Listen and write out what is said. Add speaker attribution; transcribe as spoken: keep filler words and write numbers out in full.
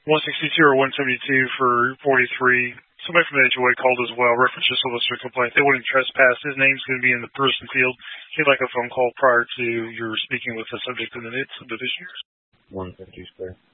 Speaker 1: one sixty-two or one seventy-two for forty-three. Somebody from the H O A called as well, reference just solicitor complaint. They wouldn't trespass. His name's going to be in the person field. He'd like a phone call prior to your speaking with the subject in the subdivision.
Speaker 2: one fifty square.